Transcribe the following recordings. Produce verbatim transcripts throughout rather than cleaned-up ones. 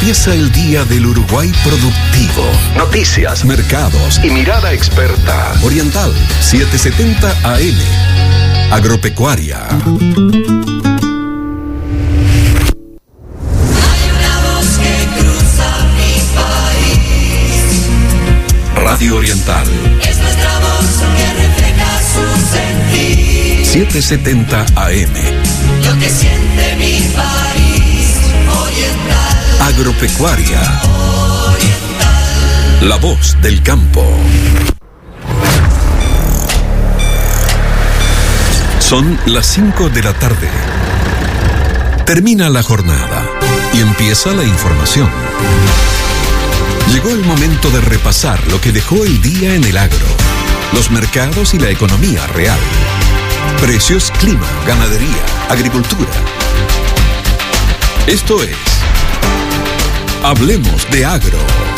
Empieza el día del Uruguay productivo. Noticias, mercados y mirada experta. Oriental setecientos setenta A M. Agropecuaria. Radio Oriental. Es nuestra voz que refleja su sentir. setecientos setenta A M. Lo que siente mi país. Oriental. Agropecuaria. Oriental. La voz del campo. Son las cinco de la tarde. Termina la jornada y empieza la información. Llegó el momento de repasar lo que dejó el día en el agro, los mercados y la economía real. Precios, clima, ganadería, agricultura. Esto es Hablemos de Agro.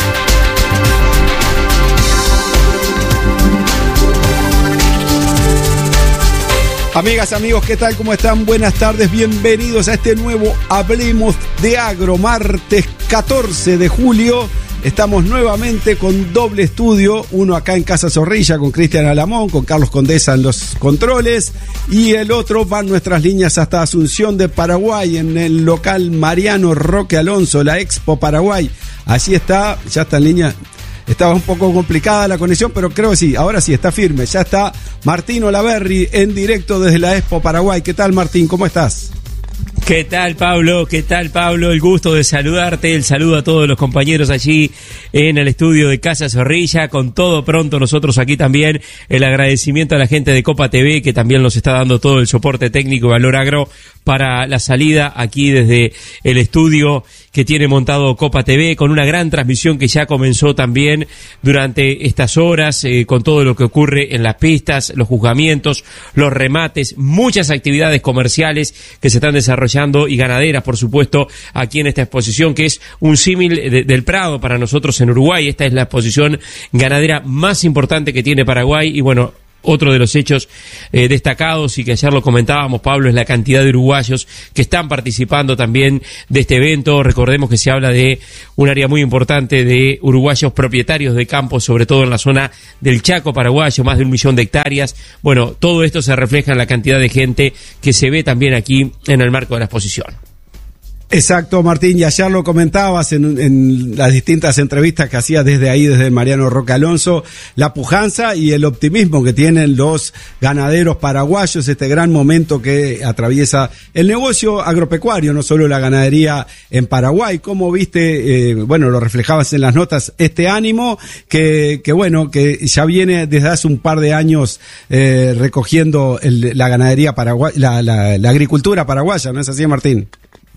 Amigas, amigos, ¿qué tal? ¿Cómo están? Buenas tardes, bienvenidos a este nuevo Hablemos de Agro, martes catorce de julio. Estamos nuevamente con doble estudio, uno acá en Casa Zorrilla con Cristian Alamón, con Carlos Condesa en los controles, y el otro van nuestras líneas hasta Asunción de Paraguay, en el local Mariano Roque Alonso, la Expo Paraguay. Así está, ya está en línea. Estaba un poco complicada la conexión, pero creo que sí, ahora sí, está firme. Ya está Martín Olaverri en directo desde la Expo Paraguay. ¿Qué tal, Martín? ¿Cómo estás? ¿Qué tal, Pablo? ¿Qué tal, Pablo? El gusto de saludarte, el saludo a todos los compañeros allí en el estudio de Casa Zorrilla, con todo pronto nosotros aquí también, el agradecimiento a la gente de Copa T V, que también nos está dando todo el soporte técnico y Valor Agro para la salida aquí desde el estudio que tiene montado Copa T V, con una gran transmisión que ya comenzó también durante estas horas, eh, con todo lo que ocurre en las pistas, los juzgamientos, los remates, muchas actividades comerciales que se están desarrollando y ganaderas, por supuesto, aquí en esta exposición, que es un símil de, del Prado para nosotros en Uruguay. Esta es la exposición ganadera más importante que tiene Paraguay y bueno, otro de los hechos eh, destacados y que ayer lo comentábamos, Pablo, es la cantidad de uruguayos que están participando también de este evento. Recordemos que se habla de un área muy importante de uruguayos propietarios de campos, sobre todo en la zona del Chaco paraguayo, más de un millón de hectáreas. Bueno, todo esto se refleja en la cantidad de gente que se ve también aquí en el marco de la exposición. Exacto, Martín, y ayer lo comentabas en, en las distintas entrevistas que hacías desde ahí, desde Mariano Roque Alonso, la pujanza y el optimismo que tienen los ganaderos paraguayos, este gran momento que atraviesa el negocio agropecuario, no solo la ganadería en Paraguay. ¿Cómo viste, eh, bueno, lo reflejabas en las notas, este ánimo que, que bueno, que ya viene desde hace un par de años eh, recogiendo el, la ganadería paraguaya, la, la, la agricultura paraguaya, ¿no es así, Martín?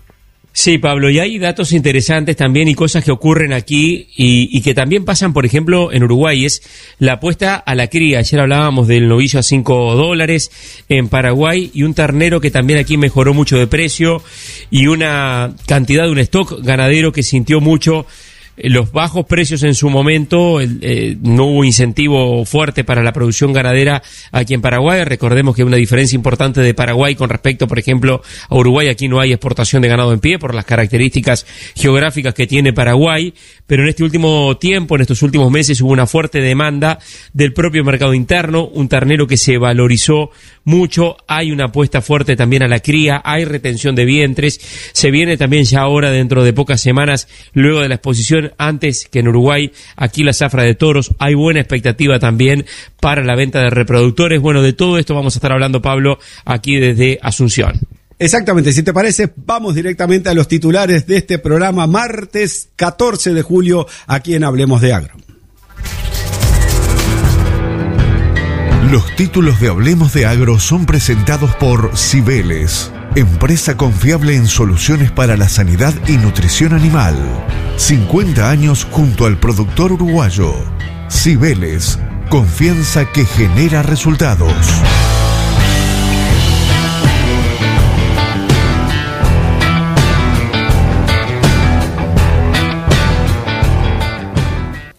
Sí, Pablo, y hay datos interesantes también y cosas que ocurren aquí y, y que también pasan, por ejemplo, en Uruguay. Es la apuesta a la cría. Ayer hablábamos del novillo a cinco dólares en Paraguay y un ternero que también aquí mejoró mucho de precio y una cantidad de un stock ganadero que sintió mucho los bajos precios en su momento. Eh, no hubo incentivo fuerte para la producción ganadera aquí en Paraguay. Recordemos que hay una diferencia importante de Paraguay con respecto, por ejemplo, a Uruguay. Aquí no hay exportación de ganado en pie por las características geográficas que tiene Paraguay, pero en este último tiempo, en estos últimos meses, hubo una fuerte demanda del propio mercado interno, un ternero que se valorizó mucho. Hay una apuesta fuerte también a la cría, hay retención de vientres. Se viene también ya ahora, dentro de pocas semanas, luego de la exposición, antes que en Uruguay, aquí la zafra de toros. Hay buena expectativa también para la venta de reproductores. Bueno, de todo esto vamos a estar hablando, Pablo, aquí desde Asunción. Exactamente, si te parece, vamos directamente a los titulares de este programa, martes catorce de julio, aquí en Hablemos de Agro. Los títulos de Hablemos de Agro son presentados por Cibeles, empresa confiable en soluciones para la sanidad y nutrición animal. cincuenta años junto al productor uruguayo. Cibeles, confianza que genera resultados.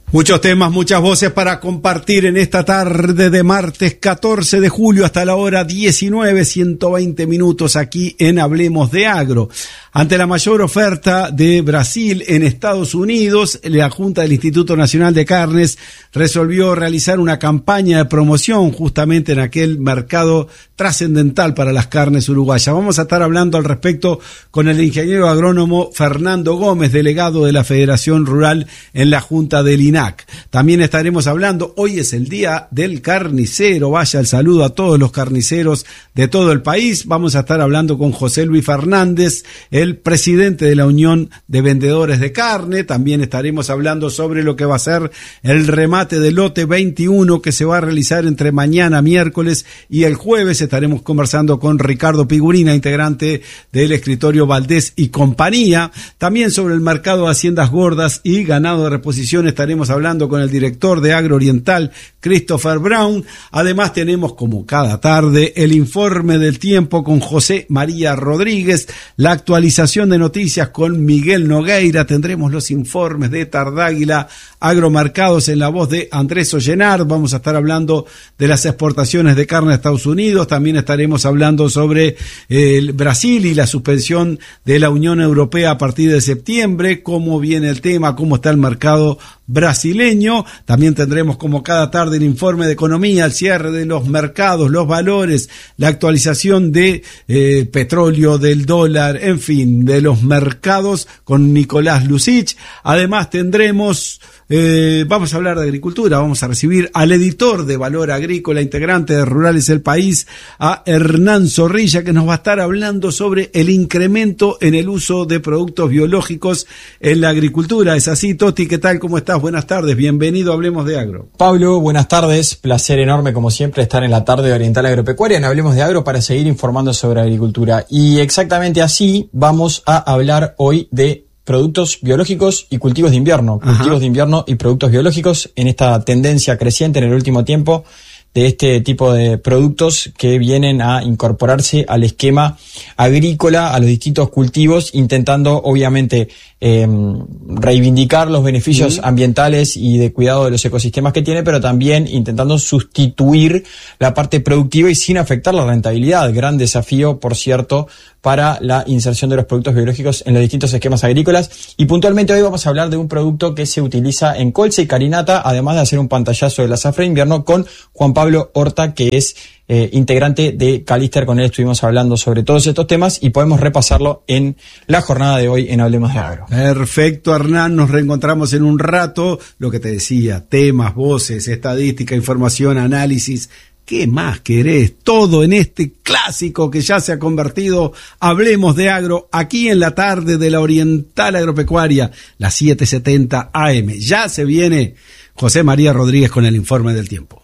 Muchos temas, muchas voces para compartir en esta tarde de martes catorce de julio hasta la hora diecinueve, ciento veinte minutos aquí en Hablemos de Agro. Ante la mayor oferta de Brasil en Estados Unidos, la Junta del Instituto Nacional de Carnes resolvió realizar una campaña de promoción justamente en aquel mercado trascendental para las carnes uruguayas. Vamos a estar hablando al respecto con el ingeniero agrónomo Fernando Gómez, delegado de la Federación Rural en la Junta del I N A C. También estaremos hablando, hoy es el Día del Carnicero, vaya el saludo a todos los carniceros de todo el país. Vamos a estar hablando con José Luis Fernández, el presidente de la Unión de Vendedores de Carne. También estaremos hablando sobre lo que va a ser el remate del lote veintiuno que se va a realizar entre mañana, miércoles y el jueves. Estaremos conversando con Ricardo Pigurina, integrante del escritorio Valdés y compañía. También sobre el mercado de haciendas gordas y ganado de reposición estaremos hablando con el director de Agro Oriental, Christopher Brown. Además tenemos, como cada tarde, el informe del tiempo con José María Rodríguez, la actualización de noticias con Miguel Nogueira. Tendremos los informes de Tardáguila Agromercados en la voz de Andrés Ollenard. Vamos a estar hablando de las exportaciones de carne a Estados Unidos. También estaremos hablando sobre eh, Brasil y la suspensión de la Unión Europea a partir de septiembre, cómo viene el tema, cómo está el mercado brasileño. También tendremos, como cada tarde, el informe de economía, el cierre de los mercados, los valores, la actualización de eh, petróleo, del dólar, en fin, de los mercados con Nicolás Lucich. Además tendremos, eh, vamos a hablar de agricultura, vamos a recibir al editor de Valor Agrícola, integrante de Rurales El País, a Hernán Zorrilla, que nos va a estar hablando sobre el incremento en el uso de productos biológicos en la agricultura. ¿Es así, Toti? ¿Qué tal? ¿Cómo estás? Buenas tardes, bienvenido a Hablemos de Agro. Pablo, buenas tardes, placer enorme como siempre estar en la tarde de Oriental Agropecuaria en Hablemos de Agro para seguir informando sobre agricultura. Y exactamente así vamos a hablar hoy de productos biológicos y cultivos de invierno, Ajá. cultivos de invierno y productos biológicos en esta tendencia creciente en el último tiempo de este tipo de productos que vienen a incorporarse al esquema agrícola, a los distintos cultivos, intentando obviamente eh, reivindicar los beneficios sí. ambientales y de cuidado de los ecosistemas que tiene, pero también intentando sustituir la parte productiva y sin afectar la rentabilidad. Gran desafío, por cierto, para la inserción de los productos biológicos en los distintos esquemas agrícolas. Y puntualmente hoy vamos a hablar de un producto que se utiliza en colza y carinata, además de hacer un pantallazo de la zafra de invierno con Juan Pablo Horta, que es eh, integrante de Calister. Con él estuvimos hablando sobre todos estos temas y podemos repasarlo en la jornada de hoy en Hablemos de Agro. Perfecto, Hernán, nos reencontramos en un rato. Lo que te decía, temas, voces, estadística, información, análisis. ¿Qué más querés? Todo en este clásico que ya se ha convertido Hablemos de Agro, aquí en la tarde de la Oriental Agropecuaria, las siete setenta A M. Ya se viene José María Rodríguez con el informe del tiempo.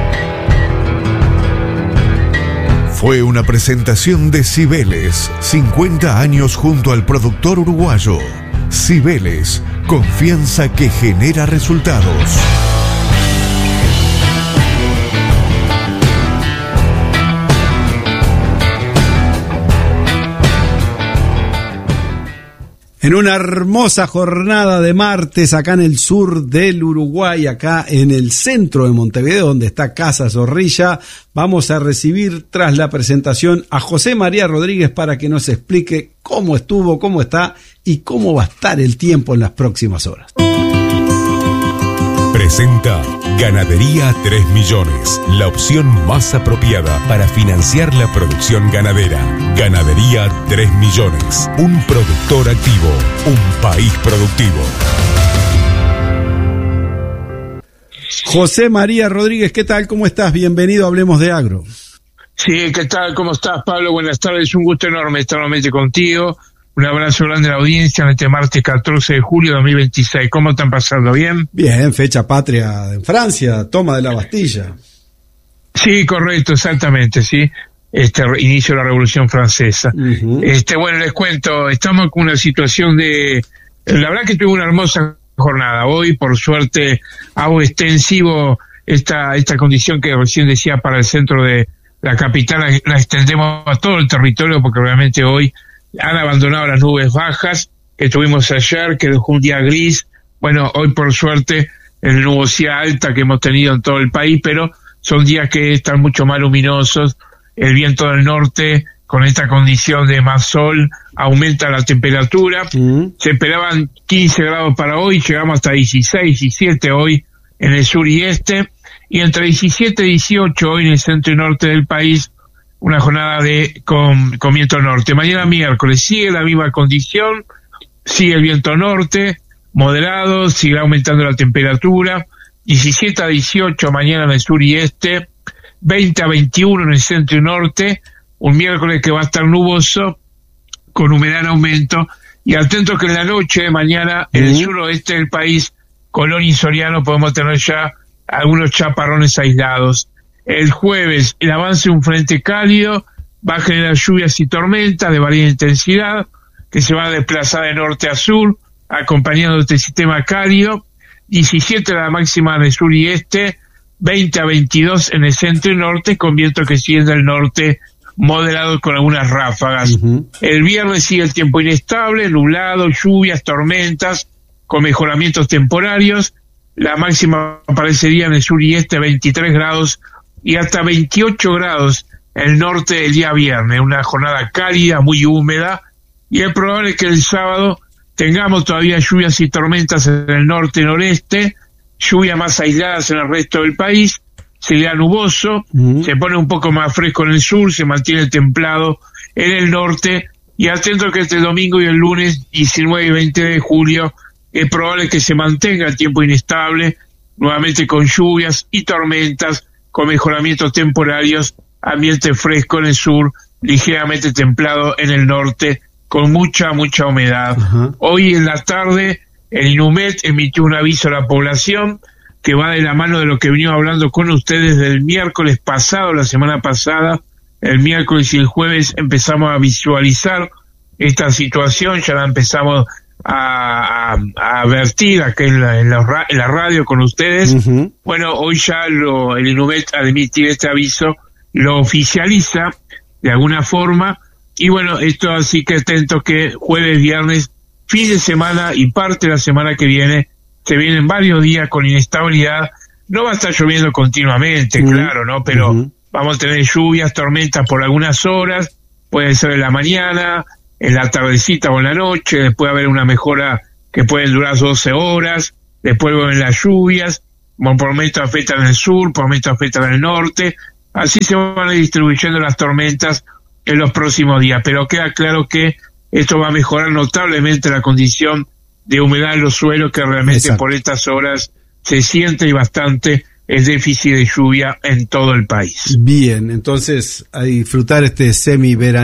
Fue una presentación de Cibeles, cincuenta años junto al productor uruguayo. Cibeles, confianza que genera resultados. En una hermosa jornada de martes acá en el sur del Uruguay, acá en el centro de Montevideo, donde está Casa Zorrilla, vamos a recibir tras la presentación a José María Rodríguez para que nos explique cómo estuvo, cómo está y cómo va a estar el tiempo en las próximas horas. Presenta Ganadería tres millones, la opción más apropiada para financiar la producción ganadera. Ganadería tres millones, un productor activo, un país productivo. José María Rodríguez, ¿qué tal? ¿Cómo estás? Bienvenido a Hablemos de Agro. Sí, ¿qué tal? ¿Cómo estás, Pablo? Buenas tardes, un gusto enorme estar nuevamente contigo. Un abrazo grande a la audiencia en este martes catorce de julio de dos mil veintiséis. ¿Cómo están pasando? ¿Bien? Bien, fecha patria en Francia, toma de la Bastilla. Sí, correcto, exactamente, sí. Este inicio de la Revolución Francesa. Uh-huh. Este, bueno, les cuento, estamos con una situación de... La verdad que tuve una hermosa jornada. Hoy, por suerte, hago extensivo esta, esta condición que recién decía para el centro de la capital, la, la extendemos a todo el territorio porque realmente hoy han abandonado las nubes bajas que tuvimos ayer, que dejó un día gris. Bueno, hoy por suerte el nubosidad alta que hemos tenido en todo el país, pero son días que están mucho más luminosos. El viento del norte, con esta condición de más sol, aumenta la temperatura. Mm. Se esperaban quince grados para hoy, llegamos hasta dieciséis, diecisiete hoy en el sur y este, y entre diecisiete y dieciocho hoy en el centro y norte del país, una jornada de con, con viento norte. Mañana miércoles sigue la misma condición, sigue el viento norte, moderado, sigue aumentando la temperatura, diecisiete a dieciocho mañana en el sur y este, veinte a veintiuno en el centro y norte, un miércoles que va a estar nuboso, con humedad en aumento, y atento que en la noche de mañana, en el suroeste del país, Colón y Soriano, podemos tener ya algunos chaparrones aislados. El jueves, el avance de un frente cálido va a generar lluvias y tormentas de variada intensidad, que se va a desplazar de norte a sur, acompañando este sistema cálido. diecisiete la máxima en el sur y este, veinte a veintidós en el centro y norte, con viento que sigue del norte, moderado con algunas ráfagas. Uh-huh. El viernes sigue el tiempo inestable, nublado, lluvias, tormentas, con mejoramientos temporarios. La máxima aparecería en el sur y este, veintitrés grados, y hasta veintiocho grados en el norte el día viernes. Una jornada cálida, muy húmeda, y es probable que el sábado tengamos todavía lluvias y tormentas en el norte y noreste, lluvias más aisladas en el resto del país, sería nuboso, uh-huh. se pone un poco más fresco en el sur, se mantiene templado en el norte, y atento que este domingo y el lunes diecinueve y veinte de julio es probable que se mantenga el tiempo inestable, nuevamente con lluvias y tormentas, con mejoramientos temporarios, ambiente fresco en el sur, ligeramente templado en el norte, con mucha, mucha humedad. Uh-huh. Hoy en la tarde, el INUMET emitió un aviso a la población que va de la mano de lo que venimos hablando con ustedes del miércoles pasado, la semana pasada. El miércoles y el jueves empezamos a visualizar esta situación, ya la empezamos a, a, a advertir aquí en la, en, la, en la radio con ustedes. Uh-huh. Bueno, hoy ya lo, el INUMET, al emitir este aviso, lo oficializa de alguna forma. Y bueno, esto así que atento que jueves, viernes, fin de semana y parte de la semana que viene, se vienen varios días con inestabilidad. No va a estar lloviendo continuamente, uh-huh. claro, ¿no? Pero uh-huh. vamos a tener lluvias, tormentas por algunas horas, puede ser en la mañana, en la tardecita o en la noche, después haber una mejora que pueden durar doce horas, después vuelven las lluvias, por momentos afectan en el sur, por momentos afectan en el norte, así se van a ir distribuyendo las tormentas en los próximos días, pero queda claro que esto va a mejorar notablemente la condición de humedad en los suelos, que realmente Exacto. por estas horas se siente y bastante el déficit de lluvia en todo el país. Bien, entonces a disfrutar este semi-verano.